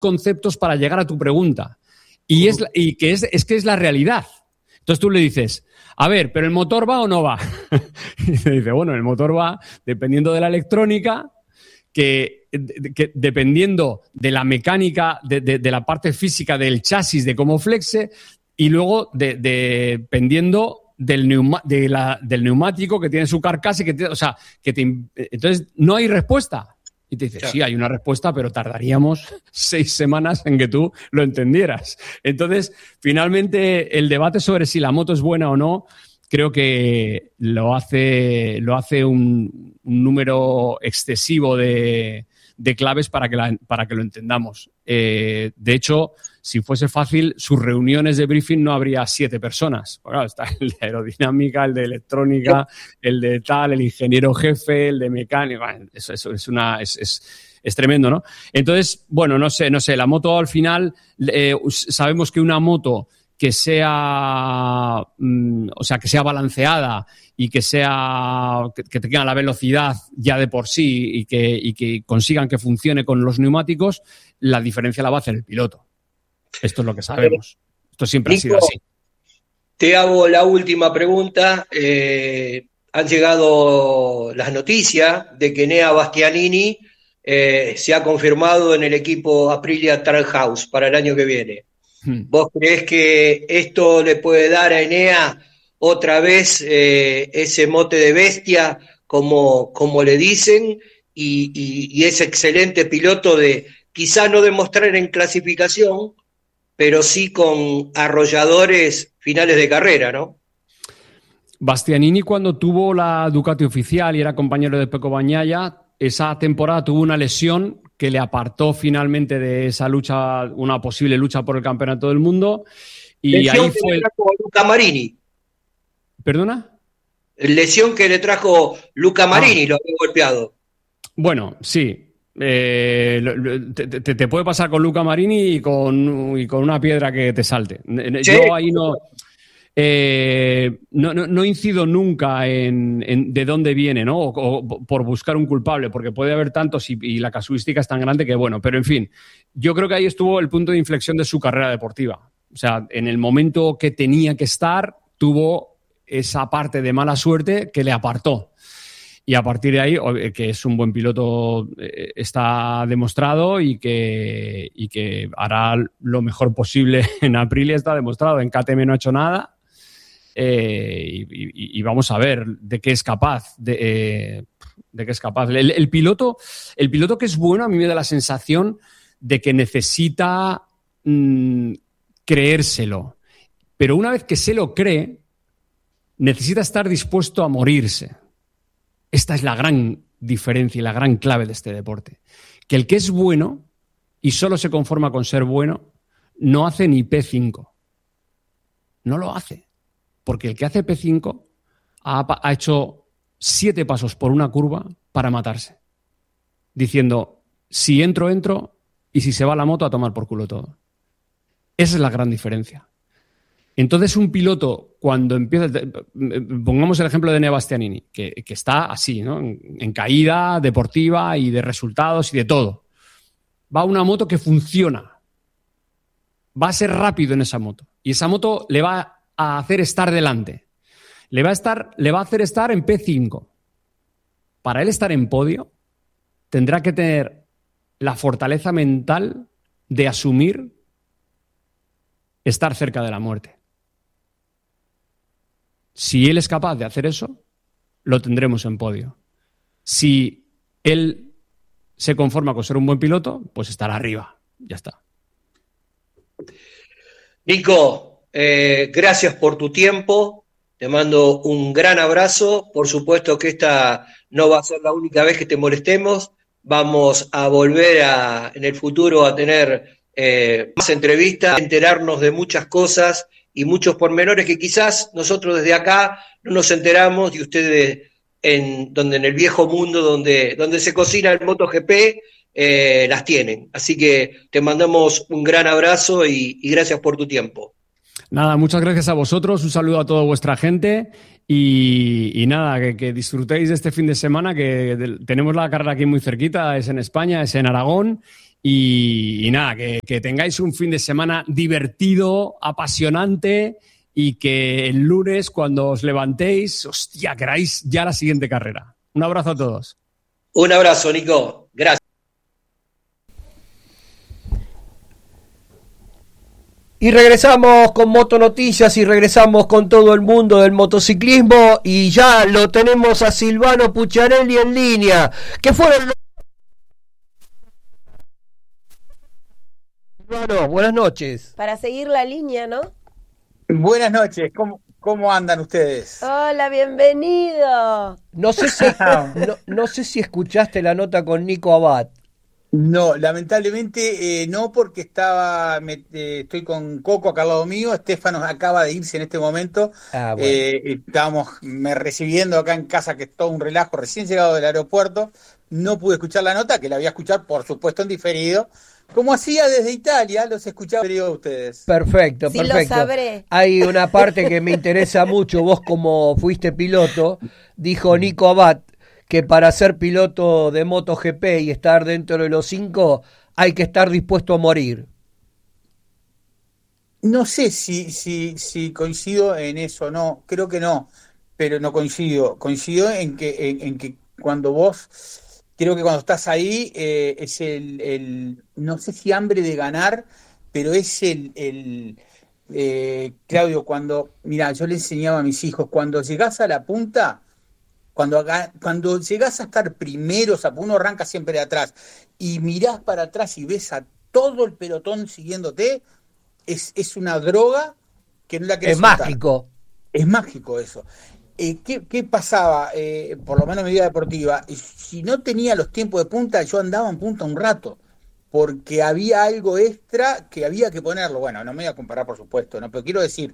conceptos para llegar a tu pregunta. Y que es la realidad. Entonces tú le dices, a ver, ¿pero el motor va o no va? Y te dice, bueno, el motor va dependiendo de la electrónica, que dependiendo de la mecánica, de la parte física del chasis, de cómo flexe, y luego dependiendo del neumático que tiene su carcasa. Entonces no hay respuesta. Y te dice, claro, sí, hay una respuesta, pero tardaríamos 6 semanas en que tú lo entendieras. Entonces, finalmente, el debate sobre si la moto es buena o no, creo que lo hace un número excesivo de claves para que lo entendamos. De hecho, si fuese fácil, sus reuniones de briefing no habría 7 personas. Bueno, está el de aerodinámica, el de electrónica, el de tal, el ingeniero jefe, el de mecánica. Bueno, eso es tremendo, ¿no? Entonces, bueno, no sé, la moto al final, sabemos que una moto que sea, que sea balanceada y que tenga la velocidad ya de por sí y que consigan que funcione con los neumáticos, la diferencia la va a hacer el piloto. Esto es lo que sabemos. Esto siempre ha sido así. Te hago la última pregunta. Han llegado las noticias de que Enea Bastianini se ha confirmado en el equipo Aprilia Trailhouse para el año que viene. ¿Vos creés que esto le puede dar a Enea otra vez ese mote de bestia, como le dicen, y ese excelente piloto de quizá no demostrar en clasificación, pero sí con arrolladores finales de carrera, ¿no? Bastianini, cuando tuvo la Ducati oficial y era compañero de Pecco Bagnaia, esa temporada tuvo una lesión que le apartó finalmente de esa lucha, una posible lucha por el campeonato del mundo. Y lesión ahí que fue. Le trajo Luca Marini. ¿Perdona? Lesión que le trajo Luca Marini, lo había golpeado. Bueno, sí. Te puede pasar con Luca Marini y con una piedra que te salte. ¿Sí? Yo ahí no incido nunca en de dónde viene, ¿no? O por buscar un culpable, porque puede haber tantos y la casuística es tan grande que, bueno, pero en fin, yo creo que ahí estuvo el punto de inflexión de su carrera deportiva. O sea, en el momento que tenía que estar, tuvo esa parte de mala suerte que le apartó. Y a partir de ahí, que es un buen piloto, está demostrado y que hará lo mejor posible en Aprilia, está demostrado. En KTM no ha hecho nada. Y vamos a ver de qué es capaz. De qué es capaz. El piloto que es bueno, a mí me da la sensación de que necesita creérselo. Pero una vez que se lo cree, necesita estar dispuesto a morirse. Esta es la gran diferencia y la gran clave de este deporte. Que el que es bueno y solo se conforma con ser bueno, no hace ni P5. No lo hace. Porque el que hace P5 ha hecho 7 pasos por una curva para matarse. Diciendo, si entro, y si se va la moto, a tomar por culo todo. Esa es la gran diferencia. Entonces, un piloto, cuando empieza... Pongamos el ejemplo de Enea Bastianini, que está así, ¿no? En caída deportiva y de resultados y de todo. Va a una moto que funciona. Va a ser rápido en esa moto. Y esa moto le va a hacer estar delante. Le va a hacer estar en P5. Para él estar en podio, tendrá que tener la fortaleza mental de asumir estar cerca de la muerte. Si él es capaz de hacer eso, lo tendremos en podio. Si él se conforma con ser un buen piloto, pues estará arriba. Ya está. Nico, gracias por tu tiempo. Te mando un gran abrazo. Por supuesto que esta no va a ser la única vez que te molestemos. Vamos a volver en el futuro a tener más entrevistas, enterarnos de muchas cosas y muchos pormenores que quizás nosotros desde acá no nos enteramos, y ustedes en el viejo mundo donde se cocina el MotoGP las tienen. Así que te mandamos un gran abrazo y gracias por tu tiempo. Nada, muchas gracias a vosotros, un saludo a toda vuestra gente y nada, que disfrutéis de este fin de semana, que tenemos la carrera aquí muy cerquita, es en España, es en Aragón. Y nada, que tengáis un fin de semana divertido, apasionante y que el lunes cuando os levantéis, hostia, queráis ya la siguiente carrera. Un abrazo a todos. Un abrazo, Nico. Gracias. Y regresamos con Motonoticias y regresamos con todo el mundo del motociclismo y ya lo tenemos a Silvano Pucciarelli en línea. ¿Qué fueron? Silvano, buenas noches. Para seguir la línea, ¿no? Buenas noches, ¿cómo andan ustedes? Hola, bienvenido. No sé si escuchaste la nota con Nico Abad. No, lamentablemente no, porque estoy con Coco acá al lado mío. Estefano acaba de irse en este momento. Bueno. Estábamos recibiendo acá en casa, que es todo un relajo, recién llegado del aeropuerto. No pude escuchar la nota, que la voy a escuchar, por supuesto, en diferido. Como hacía desde Italia, los escuchaba de ustedes. Perfecto, Sí, perfecto. lo sabré. Hay una parte que me interesa mucho. Vos, como fuiste piloto, dijo Nico Abad que para ser piloto de MotoGP y estar dentro de los 5 hay que estar dispuesto a morir. No sé si coincido en eso o no, creo que no, pero no coincido. Coincido en que cuando vos, creo que cuando estás ahí es no sé si hambre de ganar, pero es Claudio, mira, yo le enseñaba a mis hijos, cuando llegás a la punta, cuando llegás a estar primero, o sea, uno arranca siempre de atrás, y mirás para atrás y ves a todo el pelotón siguiéndote, es una droga que no la querés soltar. Mágico. Es mágico eso. ¿Qué pasaba? Por lo menos en mi vida deportiva, si no tenía los tiempos de punta, yo andaba en punta un rato, porque había algo extra que había que ponerlo. Bueno, no me voy a comparar, por supuesto, ¿no? Pero quiero decir,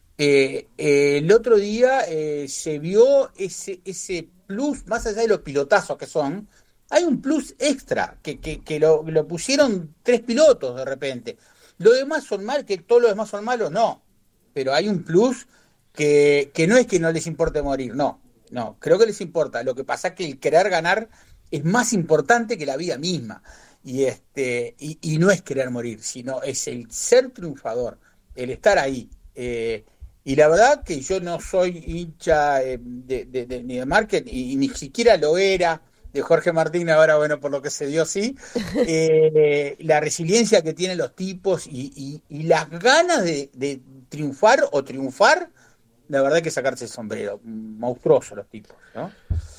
el otro día se vio ese plus, más allá de los pilotazos que son, hay un plus extra, que lo pusieron 3 pilotos de repente. Lo demás son mal, que todos los demás son malos, no. Pero hay un plus que no es que no les importe morir, no, creo que les importa. Lo que pasa es que el querer ganar es más importante que la vida misma. Y no es querer morir, sino es el ser triunfador, el estar ahí. Y la verdad que yo no soy hincha ni de Márquez, y ni siquiera lo era de Jorge Martín, ahora bueno, por lo que se dio sí, la resiliencia que tienen los tipos y las ganas de triunfar, la verdad que sacarse el sombrero, monstruoso los tipos, ¿no?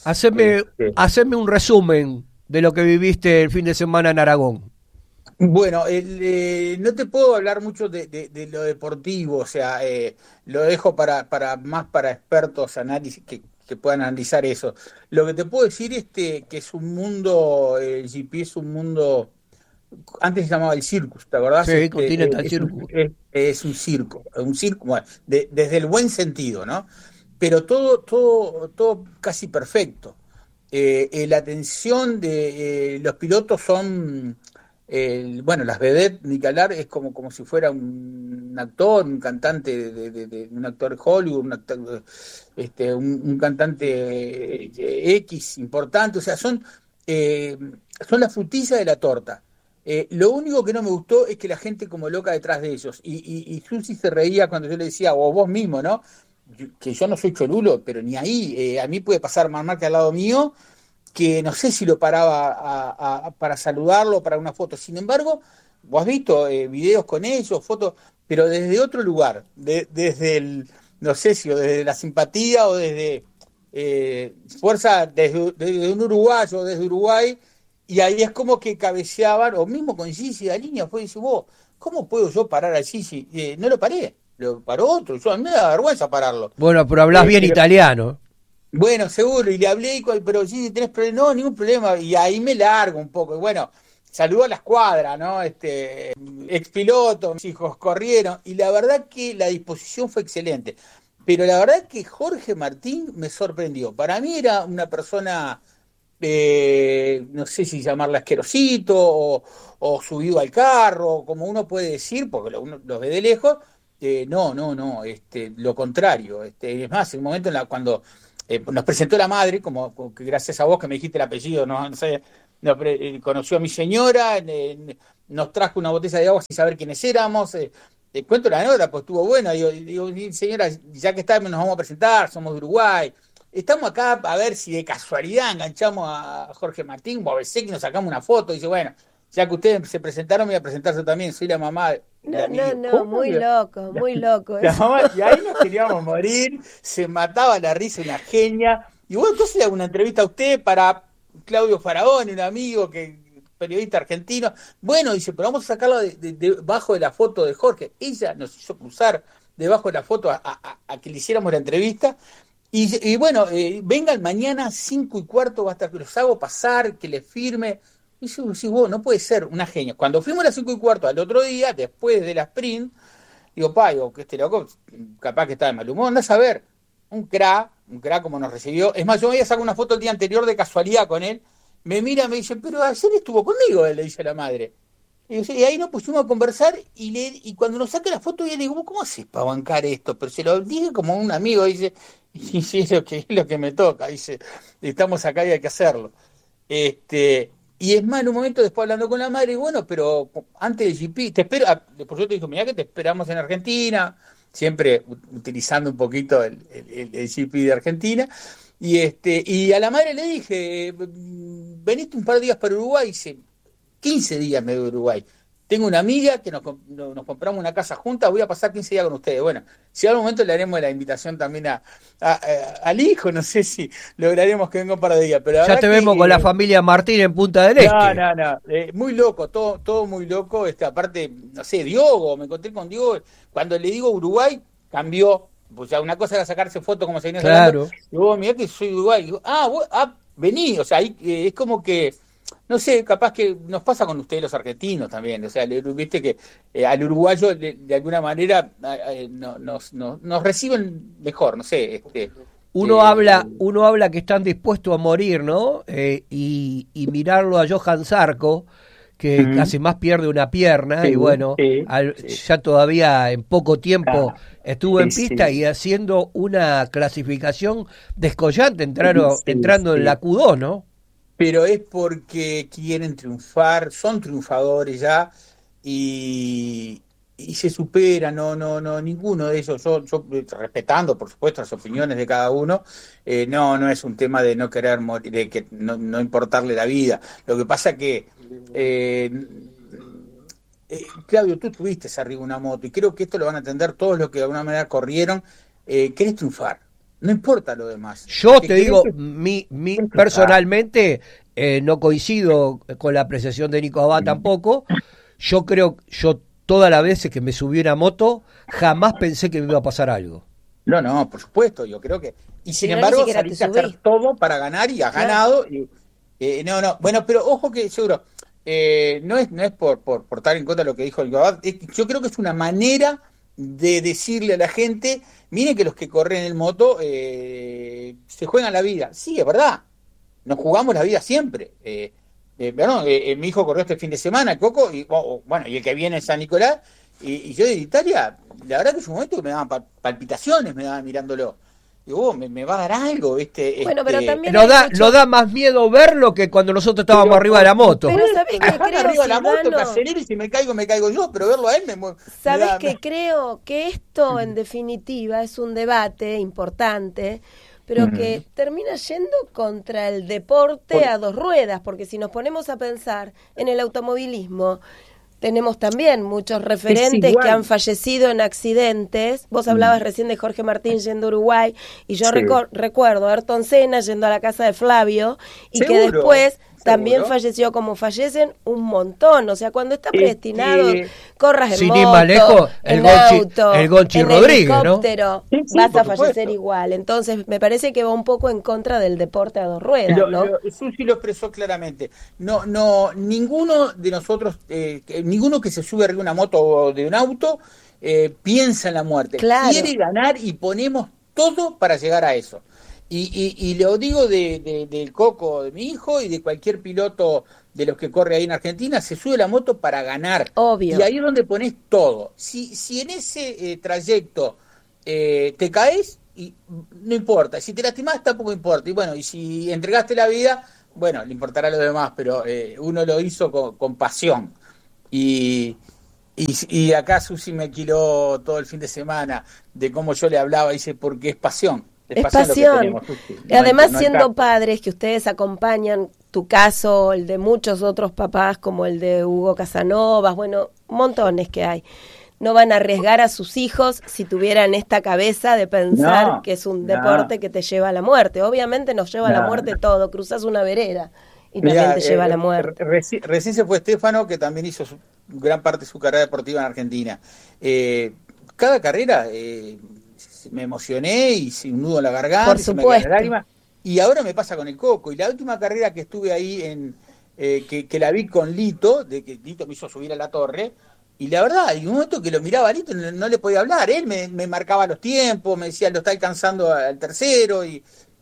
Haceme un resumen de lo que viviste el fin de semana en Aragón. Bueno, no te puedo hablar mucho de lo deportivo, o sea, lo dejo para expertos análisis que puedan analizar eso. Lo que te puedo decir es que es un mundo, el GP es un mundo, antes se llamaba el Circus, ¿te acordás? Sí, Continental Circus. Es un circo, bueno, desde el buen sentido, ¿no? Pero todo casi perfecto. La atención de los pilotos son... bueno, las vedettes, Nicalar es como si fuera un actor, un cantante un actor de Hollywood, un cantante X importante, o sea, son la frutilla de la torta. Lo único que no me gustó es que la gente como loca detrás de ellos, y Susi se reía cuando yo le decía, o vos mismo, ¿no? Que yo no soy cholulo, pero ni ahí, a mí puede pasar Marc Márquez al lado mío, que no sé si lo paraba para saludarlo, para una foto. Sin embargo, vos has visto videos con ellos, fotos, pero desde otro lugar, desde no sé si o desde la simpatía o desde fuerza, desde un uruguayo, desde Uruguay, y ahí es como que cabeceaban, o mismo con Gigi de la línea, fue y dice, vos, ¿cómo puedo yo parar a Gigi? No lo paré, lo paró otro, a mí me da vergüenza pararlo. Bueno, pero hablas bien italiano. Bueno, seguro, y le hablé, pero sí, tenés problema, no, ningún problema, y ahí me largo un poco, y bueno, saludo a la escuadra, ¿no? Expiloto, mis hijos corrieron, y la verdad que la disposición fue excelente, pero la verdad que Jorge Martín me sorprendió. Para mí era una persona, no sé si llamarla asquerosito, o subido al carro, como uno puede decir, porque uno los ve de lejos. No, lo contrario, es más, en un momento cuando nos presentó la madre, como que gracias a vos que me dijiste el apellido, no sé, conoció a mi señora, nos trajo una botella de agua sin saber quiénes éramos. Te cuento la nota, pues estuvo bueno. Digo, señora, ya que está, nos vamos a presentar, somos de Uruguay. Estamos acá a ver si de casualidad enganchamos a Jorge Martín o a Becerra y nos sacamos una foto. Dice, bueno, ya que ustedes se presentaron, me voy a presentarse también, soy la mamá de No, muy loco, muy loco. La mamá, y ahí nos queríamos morir, se mataba la risa, una genia. Y bueno, entonces le hago una entrevista a usted para Claudio Faraón, un amigo periodista argentino. Bueno, dice, pero vamos a sacarlo debajo de la foto de Jorge. Ella nos hizo cruzar debajo de la foto a que le hiciéramos la entrevista. Y bueno, vengan mañana 5:15, va a estar, los hago pasar, que les firme. Y yo digo, vos, no puede ser, una genia. Cuando fuimos a las 5:15 al otro día, después de la sprint, digo, que este loco, capaz que está de mal humor, andás a ver, un crack como nos recibió. Es más, yo me había sacado una foto el día anterior de casualidad con él, me mira, me dice, pero ayer estuvo conmigo, él le dice a la madre. Y ahí nos pusimos a conversar y cuando nos saca la foto, yo le digo, ¿cómo haces para bancar esto? Pero se lo dije como un amigo, dice, y sí, es lo que me toca, dice, estamos acá y hay que hacerlo. Y es más, en un momento después hablando con la madre, bueno, pero antes del GP, te espero, por yo te dijo, mirá que te esperamos en Argentina, siempre utilizando un poquito el GP de Argentina, y a la madre le dije, veniste un par de días para Uruguay, dice, 15 días me voy a Uruguay. Tengo una amiga que nos compramos una casa juntas, voy a pasar 15 días con ustedes. Bueno, si a algún momento le haremos la invitación también al hijo, no sé si lograremos que venga un par de días. Pero ya te vemos con la familia Martín en Punta del Este. No, muy loco, todo muy loco. Aparte, no sé, Diogo, me encontré con Diogo, cuando le digo Uruguay, cambió. Pues ya una cosa era sacarse fotos como se venía claro. Digo, mirá que soy de Uruguay. Digo, vení, o sea, ahí, es como que no sé, capaz que nos pasa con ustedes los argentinos también, o sea, viste que al uruguayo de alguna manera nos reciben mejor, no sé. Uno habla que están dispuestos a morir, ¿no? Y mirarlo a Johan Zarco, que casi más pierde una pierna, y bueno, ya todavía en poco tiempo estuvo en pista y haciendo una clasificación descollante, entrando en la Q2, ¿no? Pero es porque quieren triunfar, son triunfadores ya y se superan, no, ninguno de ellos, yo respetando por supuesto las opiniones de cada uno, no es un tema de no querer morir, de que no importarle la vida. Lo que pasa que Claudio, tú tuviste arriba una moto y creo que esto lo van a entender todos los que de alguna manera corrieron, querés triunfar. No importa lo demás. Yo te digo, personalmente no coincido con la apreciación de Nico Abad tampoco. Yo todas las veces que me subí a una moto, jamás pensé que me iba a pasar algo. No, por supuesto, yo creo que... Y sin embargo, saliste a hacer todo para ganar y has ganado. Bueno, pero ojo que seguro, no es por estar en contra de lo que dijo Nico Abad. Yo creo que es una manera de decirle a la gente, miren que los que corren en moto se juegan la vida. Sí, es verdad, nos jugamos la vida siempre. Mi hijo corrió este fin de semana, el Coco, y el que viene en San Nicolás, y yo de Italia, la verdad que es un momento que me daban palpitaciones, me daban mirándolo. Digo, me va a dar algo, ¿viste? Bueno, pero también nos da más miedo verlo que cuando nosotros estábamos arriba de la moto. Pero ¿sabés qué creo, arriba de la moto, que acelero y si me caigo yo, pero verlo a él ¿sabés qué creo? Que esto, en definitiva, es un debate importante, pero que termina yendo contra el deporte a dos ruedas, porque si nos ponemos a pensar en el automovilismo, tenemos también muchos referentes que han fallecido en accidentes. Vos hablabas recién de Jorge Martín yendo a Uruguay, y yo recuerdo a Ayrton Senna yendo a la casa de Flavio, y que después también falleció, como fallecen un montón. O sea, cuando está predestinado, corras en moto, en auto, el Gonchi en Rodríguez, helicóptero, ¿no? Vas a fallecer igual. Entonces, me parece que va un poco en contra del deporte a dos ruedas, ¿no? Susi lo expresó claramente. No, ninguno de nosotros, ninguno que se sube arriba de una moto o de un auto, piensa en la muerte. Claro. Quiere ganar y ponemos todo para llegar a eso. Y lo digo del Coco, de mi hijo, y de cualquier piloto de los que corre ahí en Argentina, se sube la moto para ganar. Obvio. Y ahí es donde pones todo. Si en ese trayecto te caes, y no importa. Si te lastimás, tampoco importa. Y bueno, y si entregaste la vida, bueno, le importará a los demás, pero uno lo hizo con pasión. Y acá Susi me alquiló todo el fin de semana de cómo yo le hablaba, dice, porque es pasión. Es lo que pasión. tenemos, Susi. Y además, no hay siendo caso. padres que ustedes acompañan, tu caso, el de muchos otros papás, como el de Hugo Casanovas, bueno, montones que hay. No van a arriesgar a sus hijos si tuvieran esta cabeza de pensar No, que es un no. deporte que te lleva a la muerte. Obviamente nos lleva a la No, muerte no. todo, cruzas una vereda y Mirá, también te lleva a la muerte. Recién se fue Estefano, que también hizo gran parte de su carrera deportiva en Argentina. Cada carrera me emocioné y se un nudo en la garganta, Por y se me supuesto. caen las lágrimas. Y ahora me pasa con el Coco. Y la última carrera que estuve ahí, que la vi con Lito, de que Lito me hizo subir a la torre, y la verdad, hay un momento que lo miraba a Lito, no le podía hablar. Él me marcaba los tiempos, me decía, lo está alcanzando al tercero, y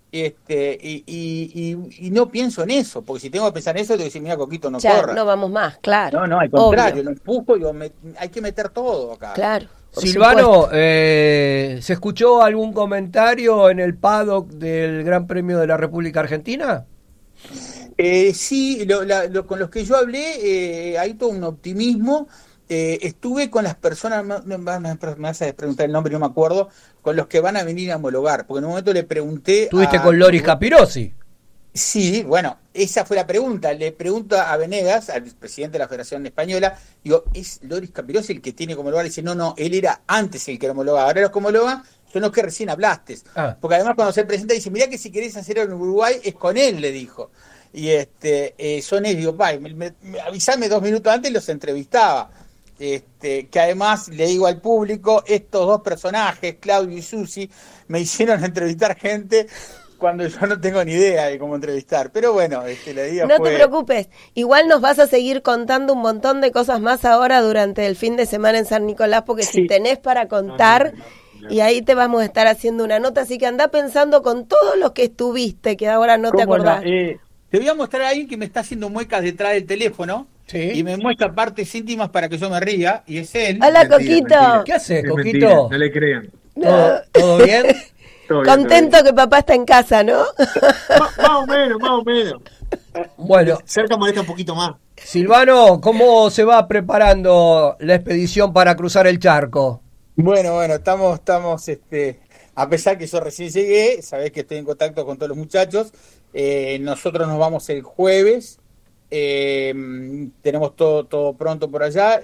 no pienso en eso, porque si tengo que pensar en eso, tengo que decir, mira, Coquito, no Ya, corra. no vamos más, claro. No, al contrario, Obvio. lo empujo, digo, hay que meter todo acá. Claro. por Silvano, supuesto. ¿se escuchó algún comentario en el paddock del Gran Premio de la República Argentina? Sí, con los que yo hablé, hay todo un optimismo. Estuve con las personas, me vas a preguntar el nombre, no me acuerdo, con los que van a venir a homologar, porque en un momento le pregunté... ¿Estuviste con Loris Capirossi? Sí, bueno, esa fue la pregunta. Le pregunto a Venegas, al presidente de la Federación Española, digo, ¿es Loris Capirossi el que tiene que homologar? Y dice, no, él era antes el que lo homologaba, ahora los que homologan son los que recién hablaste. Porque además cuando se presenta dice, mirá que si querés hacerlo en Uruguay es con él, le dijo. Y son ellos, digo, avisame 2 minutos antes y los entrevistaba. Que además le digo al público, estos dos personajes, Claudio y Susi, me hicieron entrevistar gente cuando yo no tengo ni idea de cómo entrevistar. Pero bueno, la idea No fue... te preocupes, igual nos vas a seguir contando un montón de cosas más ahora durante el fin de semana en San Nicolás, porque Sí. si tenés para contar, y ahí te vamos a estar haciendo una nota, así que anda pensando con todos los que estuviste, que ahora no te ¿Cómo no? acordás. Te voy a mostrar a alguien que me está haciendo muecas detrás del teléfono. Sí. Y me muestra partes íntimas para que yo me ría, y es él. Hola, Mentira, Coquito. mentira. ¿Qué haces, Es Coquito? mentira, no le crean. ¿Todo bien? Todo bien, Contento que papá está en casa, ¿no? Más o menos, más o menos. Bueno, Cerca molesta un poquito más. Silvano, ¿cómo se va preparando la expedición para cruzar el charco? Bueno, estamos, a pesar que yo recién llegué, sabés que estoy en contacto con todos los muchachos. Nosotros nos vamos el jueves. Tenemos todo pronto por allá.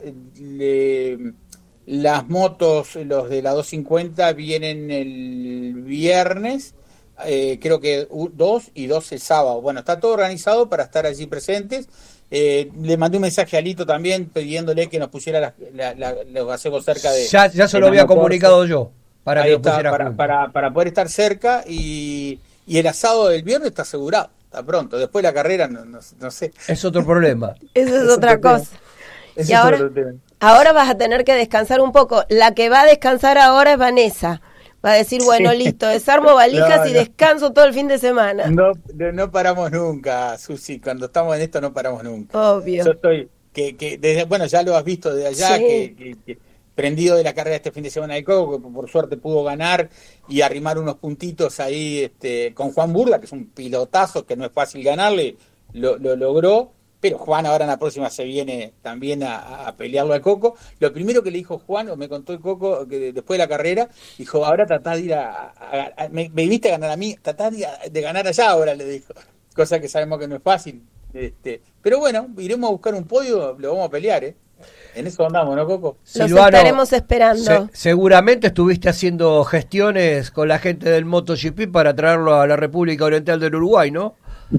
Las motos, los de la 250, vienen el viernes, creo que 2 y 2 el sábado. Bueno, está todo organizado para estar allí presentes. Le mandé un mensaje a Lito también pidiéndole que nos pusiera los gazebos cerca de... Ya se lo había comunicado yo, para Ahí que lo está, pusiera junto. para poder estar cerca, y el asado del viernes está asegurado, está pronto. Después la carrera, no sé. Es otro problema. Eso es Es otra otro tema. cosa. Ese Y es ahora, otro tema. ahora vas a tener que descansar un poco. La que va a descansar ahora es Vanessa. Va a decir, bueno, listo, desarmo valijas No, y no. descanso todo el fin de semana. No paramos nunca, Susi. Cuando estamos en esto no paramos nunca. Obvio. Yo estoy, desde, bueno, ya lo has visto de allá, Sí. que prendido de la carrera este fin de semana de Coco, que por suerte pudo ganar y arrimar unos puntitos ahí con Juan Burda, que es un pilotazo, que no es fácil ganarle, lo logró. Pero Juan ahora en la próxima se viene también a pelearlo al Coco. Lo primero que le dijo Juan, o me contó el Coco, que después de la carrera, dijo, ahora tratá de ir me viste a ganar a mí, tratá de ganar allá ahora, le dijo. Cosa que sabemos que no es fácil. Pero bueno, iremos a buscar un podio, lo vamos a pelear, ¿eh? En eso andamos, ¿no, Coco? Los Silvano, estaremos esperando. Seguramente estuviste haciendo gestiones con la gente del MotoGP para traerlo a la República Oriental del Uruguay, ¿no?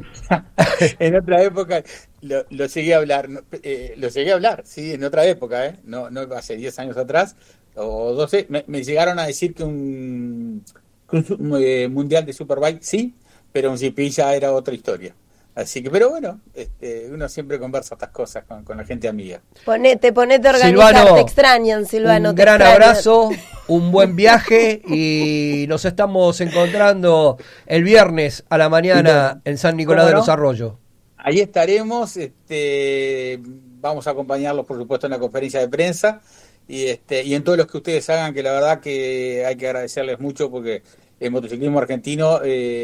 En otra época lo llegué a hablar, sí, en otra época, no hace 10 años atrás o 12, me llegaron a decir que un mundial de Superbike sí, pero un GP ya era otra historia. Así que, pero bueno, uno siempre conversa estas cosas con la gente amiga. Ponete a organizar, Silvano, te extrañan, Silvano. Un te gran extrañan. abrazo, un buen viaje y nos estamos encontrando el viernes a la mañana en San Nicolás de los Arroyos. Ahí estaremos, vamos a acompañarlos por supuesto en la conferencia de prensa y en todos los que ustedes hagan, que la verdad que hay que agradecerles mucho porque el motociclismo argentino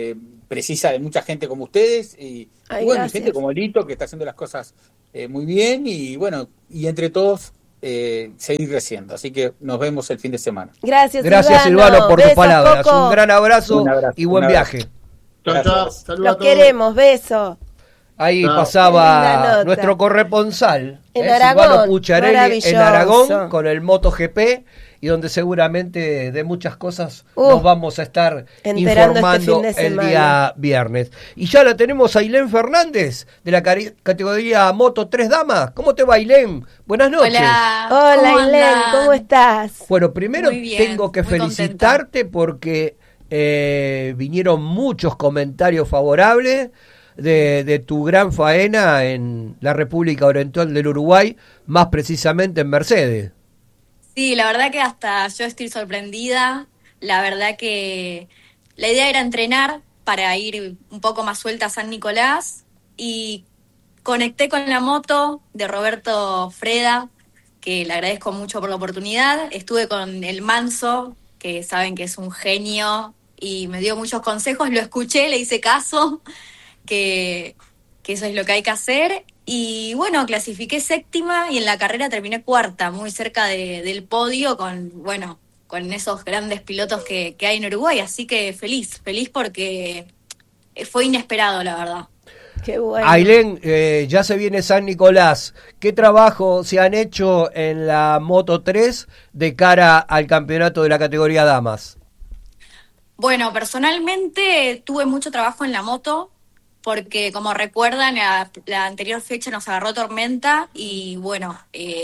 precisa de mucha gente como ustedes y bueno, gracias. gente como Lito que está haciendo las cosas muy bien y bueno, y entre todos seguir creciendo. Así que nos vemos el fin de semana. Gracias Silvano, por tus Besos, palabras. Coco. Un gran abrazo, Un abrazo, y buen un abrazo. viaje. Chao, Gracias. chao. Saludos a Los todos. queremos, beso. Ahí Chao. Linda pasaba nota. nuestro corresponsal, En Silvano Aragón, Pucciarelli, en maravilloso. Aragón, con el MotoGP, y donde seguramente de muchas cosas nos vamos a estar enterando informando este fin de el semana. día viernes. Y ya la tenemos a Ailén Fernández, de la categoría Moto 3 Damas. ¿Cómo te va, Ailén? Buenas noches. Hola. Hola, ¿cómo Ailén, andan? ¿cómo estás? Bueno, primero Muy bien, tengo que muy felicitarte porque vinieron muchos comentarios favorables de tu gran faena en la República Oriental del Uruguay, más precisamente en Mercedes. Sí, la verdad que hasta yo estoy sorprendida. La verdad que la idea era entrenar para ir un poco más suelta a San Nicolás y conecté con la moto de Roberto Freda, que le agradezco mucho por la oportunidad. Estuve con el Manso, que saben que es un genio y me dio muchos consejos. Lo escuché, le hice caso, que eso es lo que hay que hacer. Y bueno, clasifiqué séptima y en la carrera terminé cuarta, muy cerca del podio con esos grandes pilotos que hay en Uruguay. Así que feliz porque fue inesperado, la verdad. Qué bueno. Ailén, ya se viene San Nicolás. ¿Qué trabajo se han hecho en la Moto 3 de cara al campeonato de la categoría Damas? Bueno, personalmente tuve mucho trabajo en la moto, porque como recuerdan, la anterior fecha nos agarró tormenta y bueno,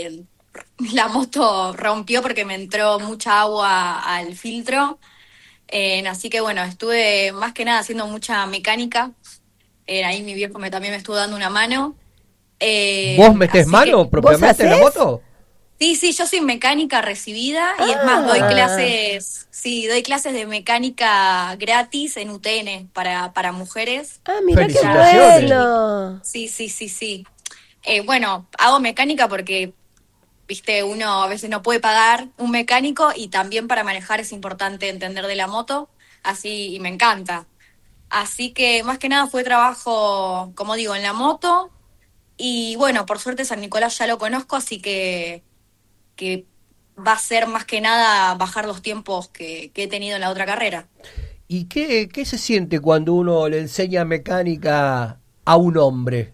la moto rompió porque me entró mucha agua al filtro. Así que bueno, estuve más que nada haciendo mucha mecánica. Ahí mi viejo también me estuvo dando una mano. ¿Vos metés así mano que- propiamente en la hacés? moto? Sí, yo soy mecánica recibida y es más, doy clases de mecánica gratis en UTN para mujeres. Ah, mira qué Felicitaciones. bueno. Sí. Bueno, hago mecánica porque, viste, uno a veces no puede pagar un mecánico y también para manejar es importante entender de la moto, así, y me encanta. Así que más que nada fue trabajo, como digo, en la moto y bueno, por suerte San Nicolás ya lo conozco, así que va a ser más que nada bajar los tiempos que he tenido en la otra carrera. ¿Y qué se siente cuando uno le enseña mecánica a un hombre?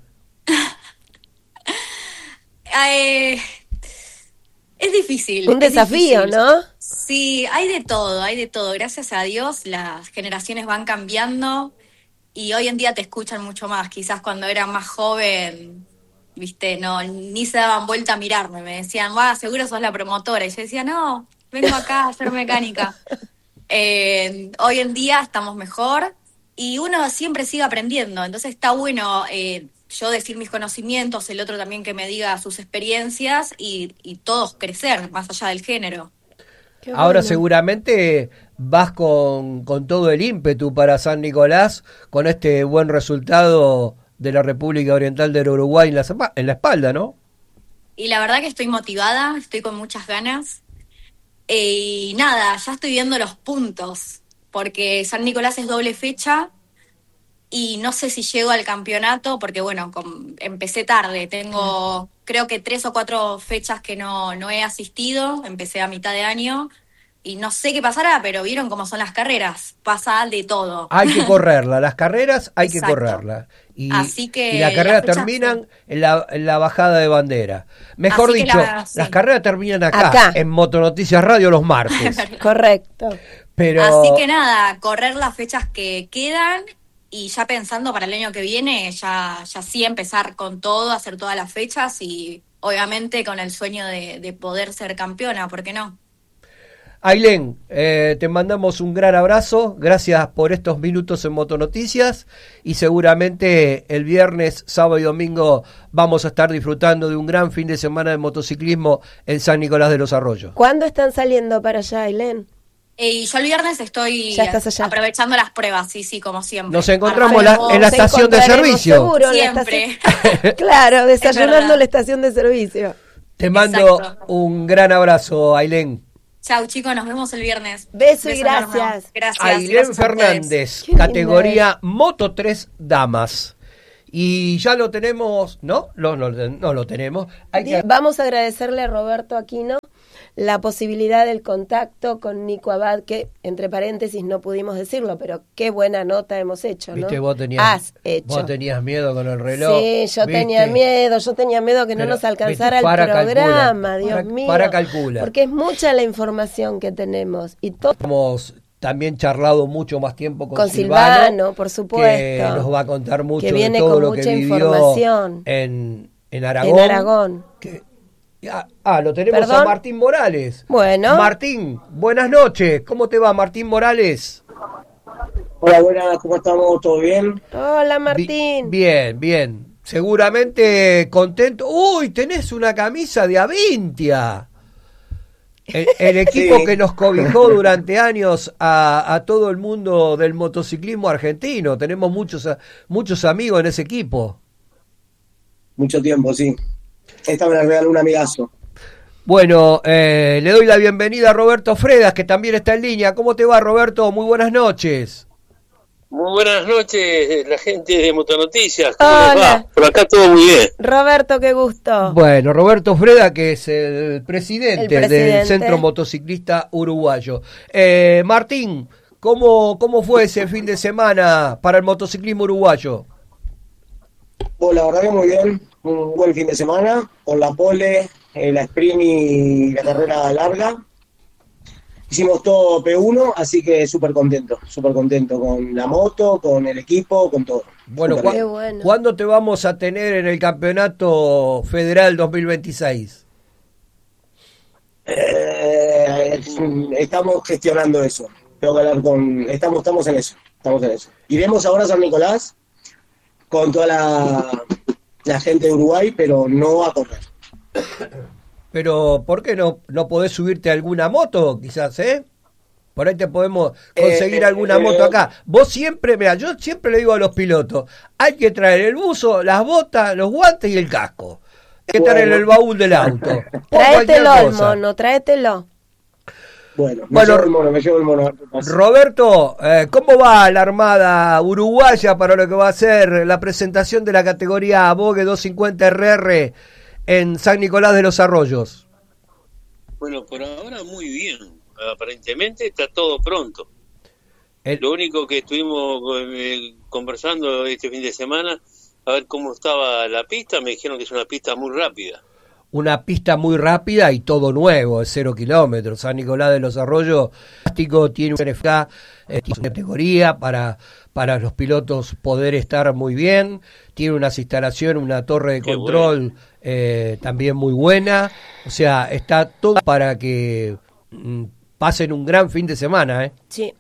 Es difícil. Un es desafío, difícil. ¿no? Sí, hay de todo. Gracias a Dios las generaciones van cambiando y hoy en día te escuchan mucho más. Quizás cuando era más joven, viste, no, ni se daban vuelta a mirarme. Me decían, seguro sos la promotora. Y yo decía, no, vengo acá a hacer mecánica. Hoy en día estamos mejor y uno siempre sigue aprendiendo. Entonces está bueno yo decir mis conocimientos, el otro también que me diga sus experiencias y todos crecer más allá del género. Qué Ahora bueno. seguramente vas con todo el ímpetu para San Nicolás con este buen resultado de la República Oriental del Uruguay en la espalda, ¿no? Y la verdad que estoy motivada, estoy con muchas ganas. Y nada, ya estoy viendo los puntos, porque San Nicolás es doble fecha y no sé si llego al campeonato, porque bueno, empecé tarde, tengo creo que 3 o 4 fechas que no he asistido, empecé a mitad de año y no sé qué pasará, pero vieron cómo son las carreras, pasa de todo. Hay que correrla, las carreras hay Exacto. que correrlas. Y, Así que y las carreras las fechas, terminan en la bajada de bandera. Mejor Así que dicho, sí. las carreras terminan acá, Acá. en Motonoticias Radio los martes. Correcto. Pero Así que nada, correr las fechas que quedan y ya pensando para el año que viene, ya sí empezar con todo, hacer todas las fechas y obviamente con el sueño de poder ser campeona, ¿por qué no? Ailén, te mandamos un gran abrazo, gracias por estos minutos en Motonoticias y seguramente el viernes, sábado y domingo vamos a estar disfrutando de un gran fin de semana de motociclismo en San Nicolás de los Arroyos. ¿Cuándo están saliendo para allá, Ailén? Y yo el viernes estoy Ya estás allá. aprovechando las pruebas, sí, como siempre. Nos encontramos Armando, en la Nos estación de encontraremos servicio. seguro en la Siempre. estación. Claro, desayunando verdad. en la estación de servicio. Te mando Exacto. un gran abrazo, Ailén. Chau, chicos, nos vemos el viernes. Beso y enorme. gracias. Gracias. Ailén gracias a ustedes. Fernández, Qué linda categoría Moto 3 Damas. Y ya lo tenemos, ¿no? No lo tenemos. Hay que... Vamos a agradecerle a Roberto Aquino la posibilidad del contacto con Nico Abad, que entre paréntesis no pudimos decirlo, pero qué buena nota hemos hecho, ¿no? Viste, vos tenías miedo con el reloj. Sí, yo tenía miedo que no Pero, nos alcanzara el programa, Dios mío. Para calcula. Porque es mucha la información que tenemos y todo. Hemos también charlado mucho más tiempo con Silvano, por supuesto. Que nos va a contar mucho que viene de todo con lo mucha que vivió información en Aragón. En Aragón. Lo tenemos. ¿Perdón? A Martín Morales. Bueno. Martín, buenas noches. ¿Cómo te va, Martín Morales? Hola, buenas, ¿cómo estamos? ¿Todo bien? Hola, Martín. Bien. Seguramente contento. Uy, tenés una camisa de Avintia. El equipo Sí. que nos cobijó durante años a todo el mundo del motociclismo argentino. Tenemos muchos amigos en ese equipo. Mucho tiempo, sí. Esta me la regaló un amigazo. Bueno, le doy la bienvenida a Roberto Fredas, que también está en línea. ¿Cómo te va, Roberto? Muy buenas noches. Muy buenas noches, la gente de Motonoticias. ¿Cómo Hola. les va? Por acá todo muy bien. Roberto, qué gusto. Bueno, Roberto Freda, que es el presidente del presidente. Centro Motociclista Uruguayo. Martín, ¿cómo fue ese fin de semana para el motociclismo uruguayo? La verdad que muy bien. Un buen fin de semana. Con la pole, la sprint y la carrera larga. Hicimos todo P1, así que súper contento con la moto, con el equipo, con todo. Bueno, Súper Qué bueno. ¿cuándo te vamos a tener en el Campeonato Federal 2026? Estamos gestionando eso. Tengo que hablar estamos en eso. Iremos ahora a San Nicolás con toda la gente de Uruguay, pero no a correr. Pero, ¿por qué no podés subirte a alguna moto, quizás, Por ahí te podemos conseguir alguna moto acá. Vos siempre, yo siempre le digo a los pilotos, hay que traer el buzo, las botas, los guantes y el casco. Hay que estar en el baúl del auto. Por cualquier Tráetelo al cosa. mono, tráetelo. Bueno, me llevo el mono. A ver qué pasa. Roberto, ¿cómo va la Armada Uruguaya para lo que va a ser la presentación de la categoría Vogue 250RR en San Nicolás de los Arroyos? Bueno, por ahora muy bien. Aparentemente está todo pronto. Lo único que estuvimos conversando este fin de semana, a ver cómo estaba la pista, me dijeron que es una pista muy rápida. Una pista muy rápida y todo nuevo, es 0 kilómetros. San Nicolás de los Arroyos tiene una categoría para los pilotos poder estar muy bien. Tiene unas instalaciones, una torre de control también muy buena. O sea, está todo para que pasen un gran fin de semana, Sí.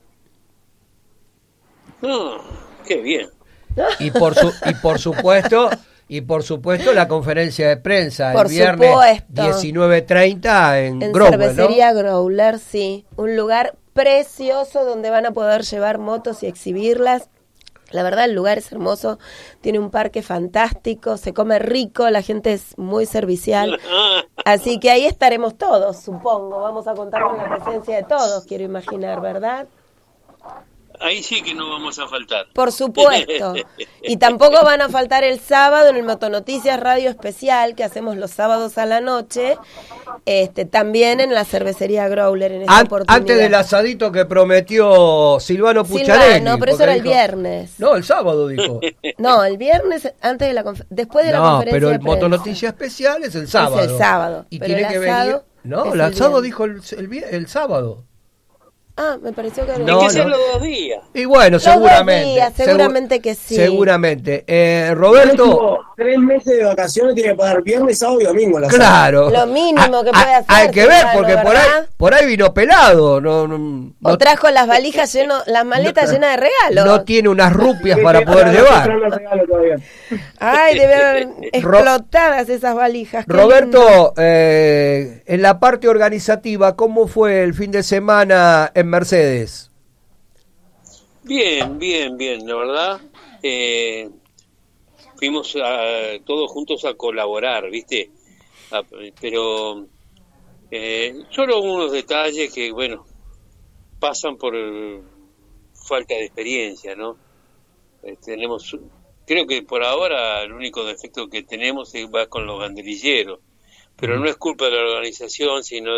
Qué bien. Y por supuesto la conferencia de prensa Por el viernes supuesto. 19:30 en En Grosvenor, Cervecería Growler, sí. Un lugar precioso donde van a poder llevar motos y exhibirlas. La verdad, el lugar es hermoso, tiene un parque fantástico, se come rico, la gente es muy servicial. Así que ahí estaremos todos, supongo. Vamos a contar con la presencia de todos, quiero imaginar, ¿verdad? Ahí sí que no vamos a faltar. Por supuesto. Y tampoco van a faltar el sábado en el Motonoticias Radio Especial, que hacemos los sábados a la noche, también en la Cervecería Growler en esta oportunidad. antes del asadito que prometió Silvano Pucciarelli. No, pero eso era el viernes. No, el sábado dijo. No, el viernes antes de después de la conferencia pero de el prensa. Motonoticia Especial es el sábado. Es el sábado. Y pero tiene el que asado venir. No, es el el asado viernes. dijo el sábado. Ah, me pareció que era No, Hay que ser no. los 2 días. Y bueno, Los 2 seguramente. días, seguramente que sí. Seguramente. Roberto. 3 meses de vacaciones, tiene que pagar viernes, sábado y domingo. Claro. Lo mínimo que puede hacer. Hay que ver, Silvano, porque ¿verdad? por ahí vino pelado. No O trajo las valijas las maletas llenas de regalos. no tiene unas rupias para poder llevar. Ay, debe haber explotadas esas valijas. Qué lindo. Roberto, en la parte organizativa, ¿cómo fue el fin de semana en Mercedes? Bien, la verdad. Fuimos todos juntos a colaborar, ¿viste? Pero Solo unos detalles que, bueno, pasan por falta de experiencia, ¿no? Creo que por ahora el único defecto que tenemos va con los banderilleros, pero no es culpa de la organización, sino